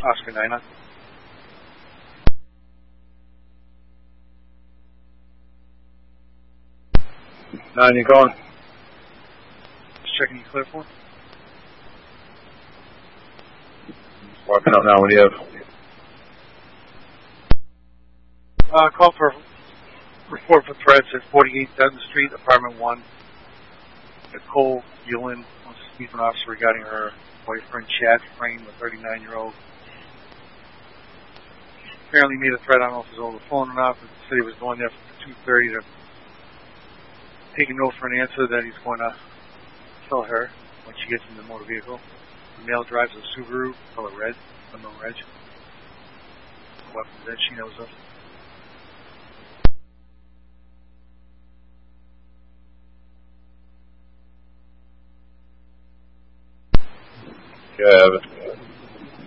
Oscar 9. Nine, you going? Just checking you clear for. Walking out now. What do you have? Call for report for threats at 48 Dutton Street, Apartment 1. Nicole Yulin wants to speak to an officer regarding her boyfriend Chad Frame, a 39-year-old. Apparently made a threat. I don't know if it was over the phone or not, but said he was going there for 2:30 to take a note for an answer that he's going to tell her when she gets in the motor vehicle. The male drives a Subaru, color red, unknown reg. The weapon that she knows of. Yeah, I have it.